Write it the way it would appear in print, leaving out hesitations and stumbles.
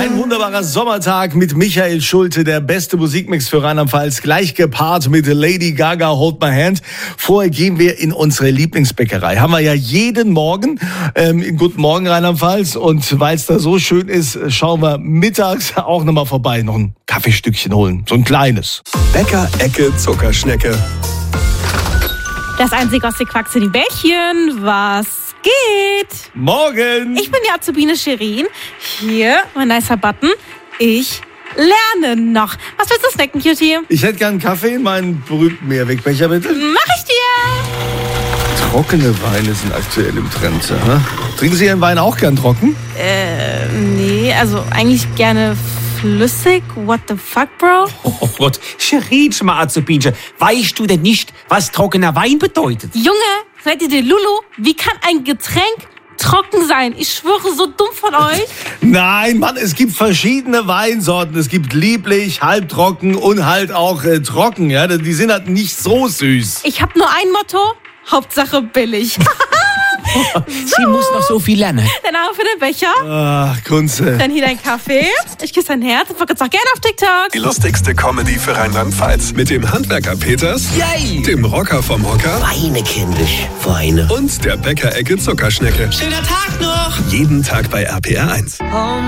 Ein wunderbarer Sommertag mit Michael Schulte, der beste Musikmix für Rheinland-Pfalz, gleich gepaart mit Lady Gaga, Hold My Hand. Vorher gehen wir in unsere Lieblingsbäckerei. Haben wir ja jeden Morgen in Guten Morgen Rheinland-Pfalz. Und weil es da so schön ist, schauen wir mittags auch nochmal vorbei, noch ein Kaffeestückchen holen, so ein kleines. Bäcker-Ecke Zuckerschnecke. Das einzig aus der Quackse, die Bällchen. Was geht? Morgen! Ich bin die Azubine Shirin. Hier, mein nicer Button. Ich lerne noch. Was willst du snacken, Cutie? Ich hätte gern einen Kaffee in meinen berühmten Mehrwegbecher, bitte. Mach ich dir. Trockene Weine sind aktuell im Trend. Aha. Trinken Sie Ihren Wein auch gern trocken? Nee, also eigentlich gerne flüssig. What the fuck, Bro? Oh Gott, Shirin, mal Azubinchen. Weißt du denn nicht, was trockener Wein bedeutet? Junge, seid ihr der Lulu? Wie kann ein Getränk trocken sein? Ich schwöre, so dumm von euch. Nein, Mann, es gibt verschiedene Weinsorten. Es gibt lieblich, halbtrocken und halt auch trocken. Ja, die sind halt nicht so süß. Ich habe nur ein Motto. Hauptsache billig. Sie muss noch so viel lernen. Dann auch für den Becher. Ach, Kunze. Dann hier dein Kaffee. Ich küsse dein Herz und folgt auch gerne auf TikTok. Die lustigste Comedy für Rheinland-Pfalz. Mit dem Handwerker Peters, Yay! dem Rocker vom Hocker Weine, kindisch, Weine. und der Bäcker-Ecke Zuckerschnecke. Schöner Tag noch! Jeden Tag bei RPR 1.